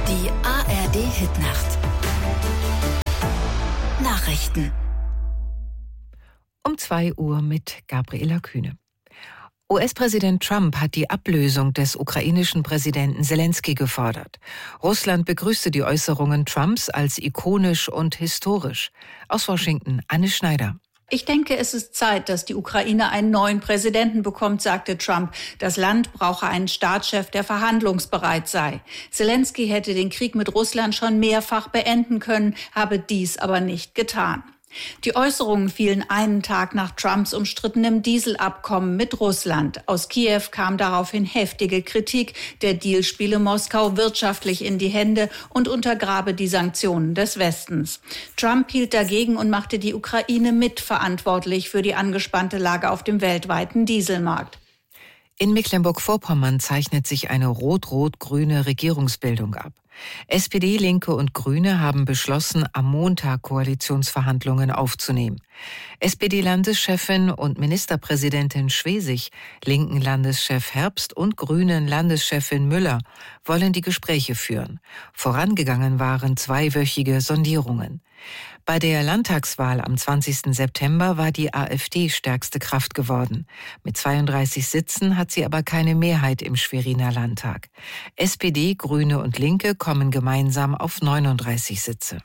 Die ARD-Hitnacht. Nachrichten. Um 2 Uhr mit Gabriela Kühne. US-Präsident Trump hat die Ablösung des ukrainischen Präsidenten Selenskyj gefordert. Russland begrüßte die Äußerungen Trumps als ikonisch und historisch. Aus Washington, Anne Schneider. Ich denke, es ist Zeit, dass die Ukraine einen neuen Präsidenten bekommt, sagte Trump. Das Land brauche einen Staatschef, der verhandlungsbereit sei. Selenskyj hätte den Krieg mit Russland schon mehrfach beenden können, habe dies aber nicht getan. Die Äußerungen fielen einen Tag nach Trumps umstrittenem Dieselabkommen mit Russland. Aus Kiew kam daraufhin heftige Kritik. Der Deal spiele Moskau wirtschaftlich in die Hände und untergrabe die Sanktionen des Westens. Trump hielt dagegen und machte die Ukraine mitverantwortlich für die angespannte Lage auf dem weltweiten Dieselmarkt. In Mecklenburg-Vorpommern zeichnet sich eine rot-rot-grüne Regierungsbildung ab. SPD, Linke und Grüne haben beschlossen, am Montag Koalitionsverhandlungen aufzunehmen. SPD-Landeschefin und Ministerpräsidentin Schwesig, linken Landeschef Herbst und Grünen Landeschefin Müller wollen die Gespräche führen. Vorangegangen waren 2-wöchige Sondierungen. Bei der Landtagswahl am 20. September war die AfD stärkste Kraft geworden. Mit 32 Sitzen hat sie aber keine Mehrheit im Schweriner Landtag. SPD, Grüne und Linke kommen gemeinsam auf 39 Sitze.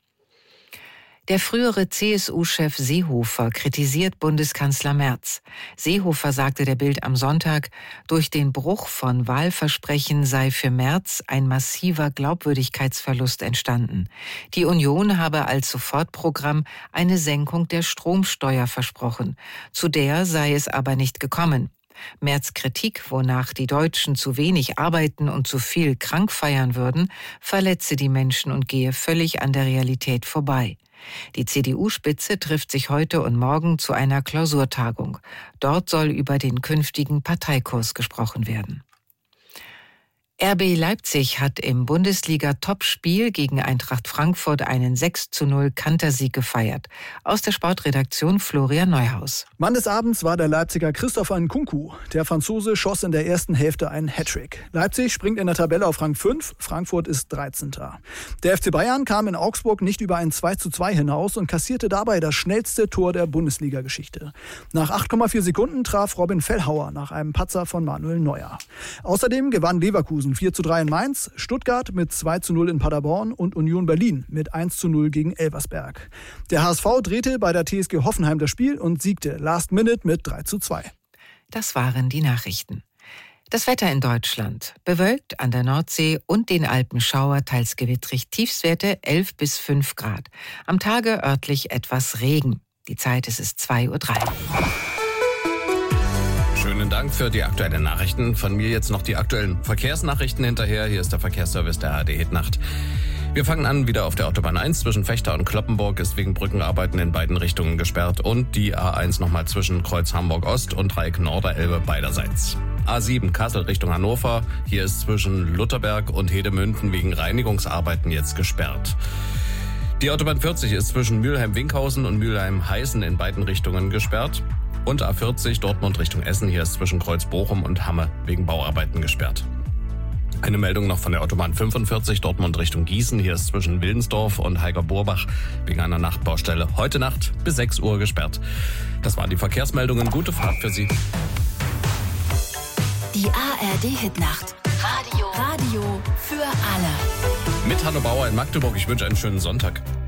Der frühere CSU-Chef Seehofer kritisiert Bundeskanzler Merz. Seehofer sagte der Bild am Sonntag, durch den Bruch von Wahlversprechen sei für Merz ein massiver Glaubwürdigkeitsverlust entstanden. Die Union habe als Sofortprogramm eine Senkung der Stromsteuer versprochen. Zu der sei es aber nicht gekommen. Merz' Kritik, wonach die Deutschen zu wenig arbeiten und zu viel krank feiern würden, verletze die Menschen und gehe völlig an der Realität vorbei. Die CDU-Spitze trifft sich heute und morgen zu einer Klausurtagung. Dort soll über den künftigen Parteikurs gesprochen werden. RB Leipzig hat im Bundesliga-Topspiel gegen Eintracht Frankfurt einen 6:0 Kantersieg gefeiert. Aus der Sportredaktion Florian Neuhaus. Mann des Abends war der Leipziger Christopher Nkunku. Der Franzose schoss in der ersten Hälfte einen Hattrick. Leipzig springt in der Tabelle auf Rang 5, Frankfurt ist 13. Der FC Bayern kam in Augsburg nicht über ein 2:2 hinaus und kassierte dabei das schnellste Tor der Bundesliga-Geschichte. Nach 8,4 Sekunden traf Robin Fellhauer nach einem Patzer von Manuel Neuer. Außerdem gewann Leverkusen 4:3 in Mainz, Stuttgart mit 2:0 in Paderborn und Union Berlin mit 1:0 gegen Elversberg. Der HSV drehte bei der TSG Hoffenheim das Spiel und siegte last minute mit 3:2. Das waren die Nachrichten. Das Wetter in Deutschland. Bewölkt an der Nordsee und den Alpen Schauer, teils gewittrig, Tiefstwerte 11 bis 5 Grad. Am Tage örtlich etwas Regen. Die Zeit ist es 2:03 Uhr. Schönen Dank für die aktuellen Nachrichten. Von mir jetzt noch die aktuellen Verkehrsnachrichten hinterher. Hier ist der Verkehrsservice der ARD-Hitnacht. Wir fangen an wieder auf der Autobahn 1 zwischen Vechta und Cloppenburg ist wegen Brückenarbeiten in beiden Richtungen gesperrt und die A1 nochmal zwischen Kreuz Hamburg Ost und Dreieck Norderelbe beiderseits. A7 Kassel Richtung Hannover. Hier ist zwischen Lutherberg und Hedemünden wegen Reinigungsarbeiten jetzt gesperrt. Die Autobahn 40 ist zwischen Mülheim-Winkhausen und Mülheim-Heißen in beiden Richtungen gesperrt. Und A40 Dortmund Richtung Essen, hier ist zwischen Kreuz Bochum und Hamme wegen Bauarbeiten gesperrt. Eine Meldung noch von der Autobahn 45 Dortmund Richtung Gießen, hier ist zwischen Willensdorf und Heiger-Burbach wegen einer Nachtbaustelle heute Nacht bis 6 Uhr gesperrt. Das waren die Verkehrsmeldungen, gute Fahrt für Sie. Die ARD-Hitnacht. Radio für alle. Mit Hanno Bauer in Magdeburg, ich wünsche einen schönen Sonntag.